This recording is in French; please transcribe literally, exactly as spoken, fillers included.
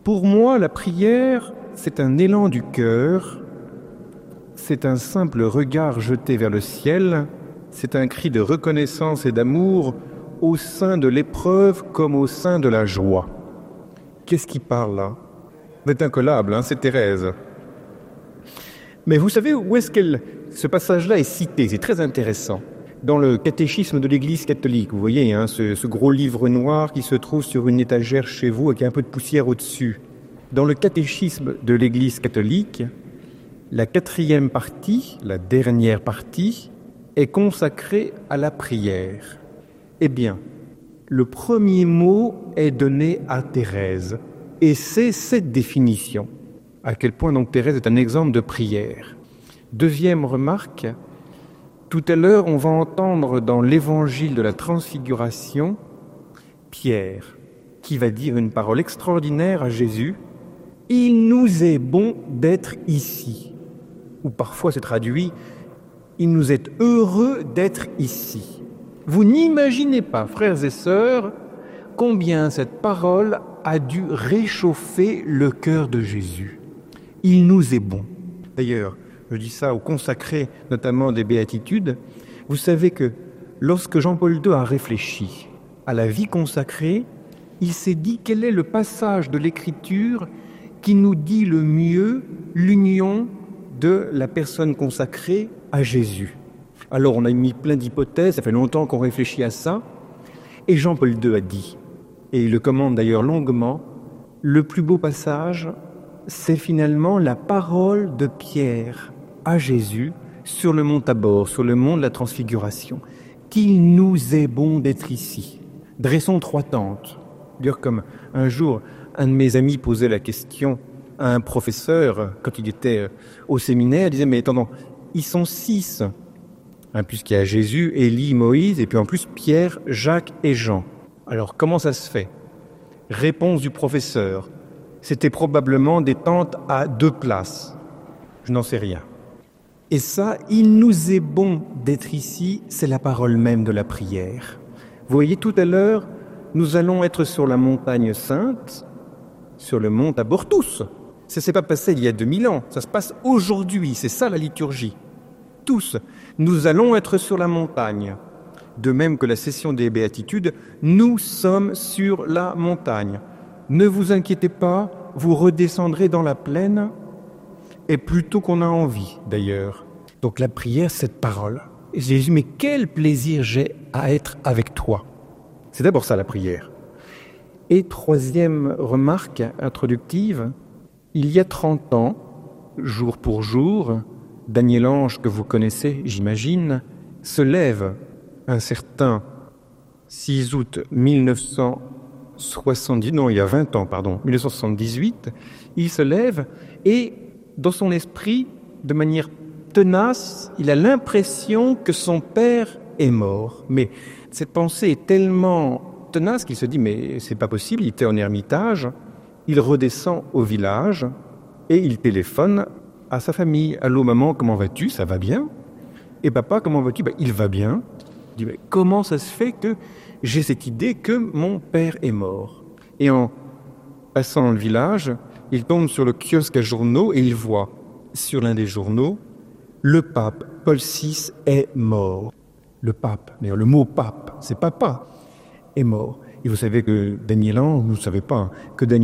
Pour moi, la prière, c'est un élan du cœur, c'est un simple regard jeté vers le ciel, c'est un cri de reconnaissance et d'amour au sein de l'épreuve comme au sein de la joie. Qu'est-ce qui parle là ? C'est incollable, hein, c'est Thérèse. Mais vous savez où est-ce qu'elle, ce passage-là est cité ? C'est très intéressant. Dans le catéchisme de l'Église catholique, vous voyez, hein, ce, ce gros livre noir qui se trouve sur une étagère chez vous avec un peu de poussière au-dessus. Dans le catéchisme de l'Église catholique, la quatrième partie, la dernière partie, est consacrée à la prière. Eh bien, le premier mot est donné à Thérèse, et c'est cette définition. À quel point donc Thérèse est un exemple de prière. Deuxième remarque, tout à l'heure on va entendre dans l'évangile de la Transfiguration Pierre qui va dire une parole extraordinaire à Jésus. « Il nous est bon d'être ici ». Ou parfois c'est traduit « Il nous est heureux d'être ici ». Vous n'imaginez pas, frères et sœurs, combien cette parole a dû réchauffer le cœur de Jésus. Il nous est bon. D'ailleurs, je dis ça aux consacrés, notamment des béatitudes. Vous savez que lorsque Jean-Paul deux a réfléchi à la vie consacrée, il s'est dit quel est le passage de l'Écriture qui nous dit le mieux l'union de la personne consacrée à Jésus. Alors on a mis plein d'hypothèses, ça fait longtemps qu'on réfléchit à ça, et Jean-Paul deux a dit, et il le commande d'ailleurs longuement, le plus beau passage, c'est finalement la parole de Pierre à Jésus sur le mont Tabor, sur le mont de la Transfiguration. Qu'il nous est bon d'être ici. Dressons trois tentes. Dire comme un jour, un de mes amis posait la question à un professeur, quand il était au séminaire, il disait, mais attends, ils sont six. Hein, puisqu'il y a Jésus, Élie, Moïse, et puis en plus Pierre, Jacques et Jean. Alors comment ça se fait ? Réponse du professeur. C'était probablement des tentes à deux places. Je n'en sais rien. Et ça, il nous est bon d'être ici, c'est la parole même de la prière. Vous voyez, tout à l'heure, nous allons être sur la montagne sainte, sur le mont Tabor tous. Ça ne s'est pas passé il y a deux mille ans, ça se passe aujourd'hui, c'est ça la liturgie. Tous, nous allons être sur la montagne. De même que la session des béatitudes, nous sommes sur la montagne. Ne vous inquiétez pas, vous redescendrez dans la plaine, et plutôt qu'on a envie d'ailleurs. Donc la prière, cette parole. Et Jésus, mais quel plaisir j'ai à être avec toi. C'est d'abord ça la prière. Et troisième remarque introductive, il y a trente ans, jour pour jour, Daniel Ange, que vous connaissez, j'imagine, se lève un certain six août mille neuf cent soixante-dix, non, il y a vingt ans, pardon, mille neuf cent soixante-dix-huit, il se lève et, dans son esprit, de manière tenace, il a l'impression que son père est mort. Mais cette pensée est tellement tenace qu'il se dit, mais c'est pas possible, il était en ermitage, il redescend au village et il téléphone à sa famille. « Allô maman, comment vas-tu ? Ça va bien ? Et papa, comment vas-tu ? Ben, il va bien. » Il dit, mais comment ça se fait que j'ai cette idée que mon père est mort ? Et en passant dans le village, il tombe sur le kiosque à journaux et il voit sur l'un des journaux le pape Paul six est mort. Le pape, d'ailleurs le mot pape, c'est papa, est mort. Et vous savez que Daniel Ange, vous ne savez pas, que Daniel